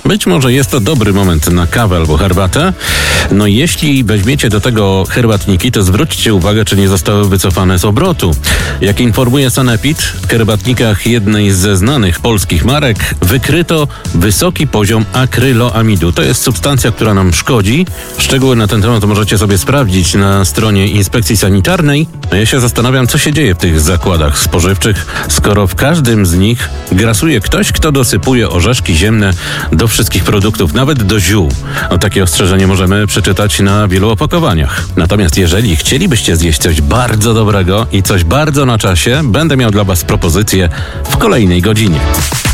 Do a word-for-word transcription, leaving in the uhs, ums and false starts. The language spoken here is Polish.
Być może jest to dobry moment na kawę albo herbatę. No jeśli weźmiecie do tego herbatniki, to zwróćcie uwagę, czy nie zostały wycofane z obrotu. Jak informuje Sanepid, w herbatnikach jednej ze znanych polskich marek wykryto wysoki poziom akryloamidu. To jest substancja, która nam szkodzi. Szczegóły na ten temat możecie sobie sprawdzić na stronie Inspekcji Sanitarnej. No ja się zastanawiam, co się dzieje w tych zakładach spożywczych, skoro w każdym z nich grasuje ktoś, kto dosypuje orzeszki ziemne do wszystkich produktów, nawet do ziół. No, takie ostrzeżenie możemy przeczytać na wielu opakowaniach. Natomiast jeżeli chcielibyście zjeść coś bardzo dobrego i coś bardzo na czasie, będę miał dla Was propozycję w kolejnej godzinie.